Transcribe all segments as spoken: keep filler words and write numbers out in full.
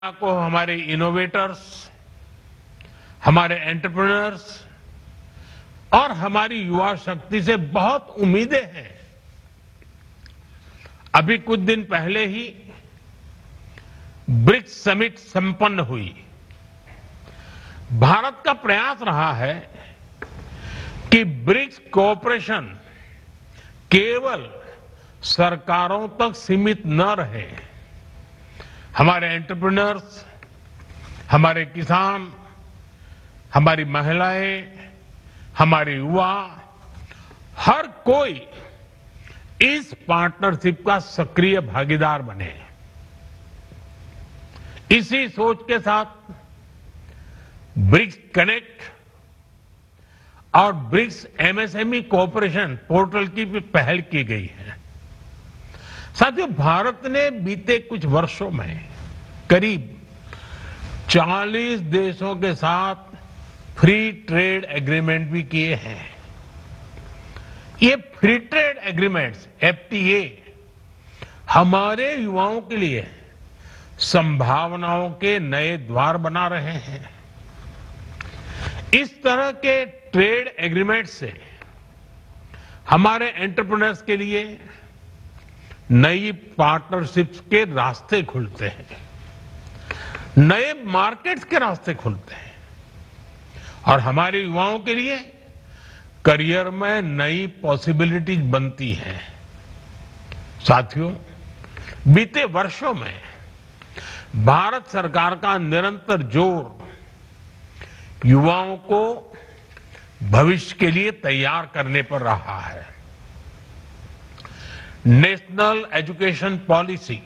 को हमारे इनोवेटर्स, हमारे एंटरप्रेन्योर्स और हमारी युवा शक्ति से बहुत उम्मीदें हैं। अभी कुछ दिन पहले ही ब्रिक्स समिट संपन्न हुई। भारत का प्रयास रहा है कि ब्रिक्स कोऑपरेशन केवल सरकारों तक सीमित न रहे। हमारे एंटरप्रेन्योर्स, हमारे किसान, हमारी महिलाएं, हमारे युवा, हर कोई इस पार्टनरशिप का सक्रिय भागीदार बने। इसी सोच के साथ ब्रिक्स कनेक्ट और ब्रिक्स एमएसएमई कोऑपरेशन पोर्टल की भी पहल की गई है। साथियों, भारत ने बीते कुछ वर्षों में करीब चालीस देशों के साथ फ्री ट्रेड एग्रीमेंट भी किए हैं। ये फ्री ट्रेड एग्रीमेंट्स एफटीए हमारे युवाओं के लिए संभावनाओं के नए द्वार बना रहे हैं। इस तरह के ट्रेड एग्रीमेंट से हमारे एंटरप्रेन्योर्स के लिए नई पार्टनरशिप्स के रास्ते खुलते हैं, नए मार्केट्स के रास्ते खुलते हैं और हमारे युवाओं के लिए करियर में नई पॉसिबिलिटीज बनती हैं। साथियों, बीते वर्षों में भारत सरकार का निरंतर जोर युवाओं को भविष्य के लिए तैयार करने पर रहा है। National education policy,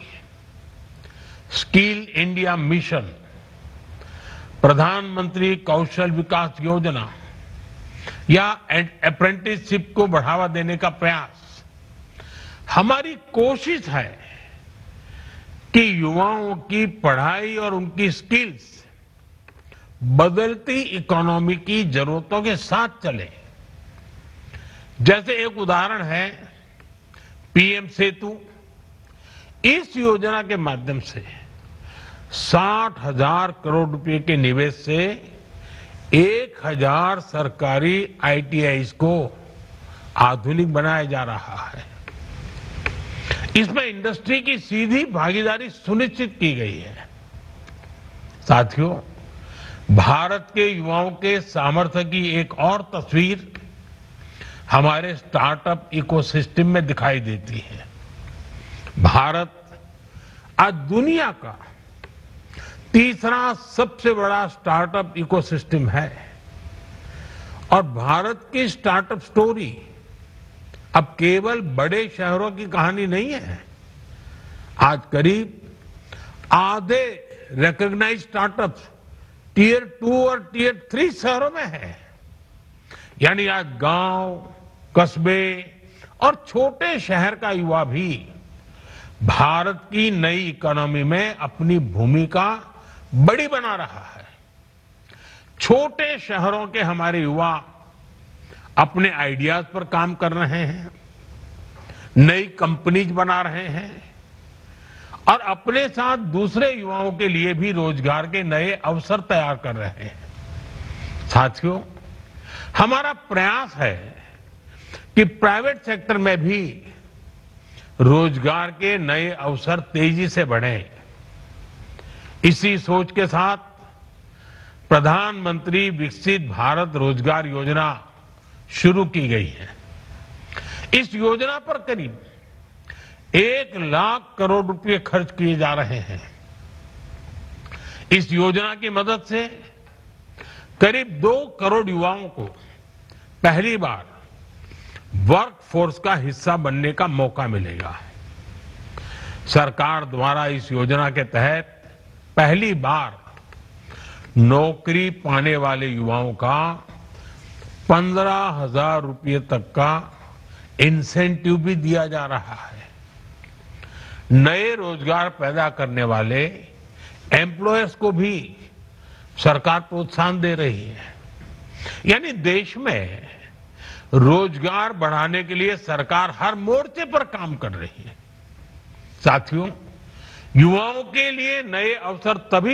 skill India mission, प्रधानमंत्री कौशल विकास योजना या अप्रेंटिसशिप को बढ़ावा देने का प्रयास हमारी कोशिश है कि युवाओं की पढ़ाई और उनकी स्किल्स बदलती इकोनॉमी की जरूरतों के साथ चले। जैसे एक उदाहरण है पीएम सेतु। इस योजना के माध्यम से साठ हजार करोड़ रुपए के निवेश से एक हजार सरकारी आईटीआईज को आधुनिक बनाया जा रहा है। इसमें इंडस्ट्री की सीधी भागीदारी सुनिश्चित की गई है। साथियों, भारत के युवाओं के सामर्थ्य की एक और तस्वीर हमारे स्टार्टअप इकोसिस्टम में दिखाई देती है। भारत आज दुनिया का तीसरा सबसे बड़ा स्टार्टअप इकोसिस्टम है और भारत की स्टार्टअप स्टोरी अब केवल बड़े शहरों की कहानी नहीं है। आज करीब आधे रिकॉग्नाइज्ड स्टार्टअप्स टीयर टू और टीयर थ्री शहरों में है। यानी आज गांव, कस्बे और छोटे शहर का युवा भी भारत की नई इकोनॉमी में अपनी भूमिका बड़ी बना रहा है। छोटे शहरों के हमारे युवा अपने आइडियाज पर काम कर रहे हैं, नई कंपनीज बना रहे हैं और अपने साथ दूसरे युवाओं के लिए भी रोजगार के नए अवसर तैयार कर रहे हैं। साथियों, हमारा प्रयास है कि प्राइवेट सेक्टर में भी रोजगार के नए अवसर तेजी से बढ़े। इसी सोच के साथ प्रधानमंत्री विकसित भारत रोजगार योजना शुरू की गई है। इस योजना पर करीब एक लाख करोड़ रुपए खर्च किए जा रहे हैं। इस योजना की मदद से करीब दो करोड़ युवाओं को पहली बार वर्क फोर्स का हिस्सा बनने का मौका मिलेगा। सरकार द्वारा इस योजना के तहत पहली बार नौकरी पाने वाले युवाओं का पंद्रह हजार रुपये तक का इंसेंटिव भी दिया जा रहा है। नए रोजगार पैदा करने वाले एम्प्लॉयर्स को भी सरकार प्रोत्साहन दे रही है। यानी देश में रोजगार बढ़ाने के लिए सरकार हर मोर्चे पर काम कर रही है। साथियों, युवाओं के लिए नए अवसर तभी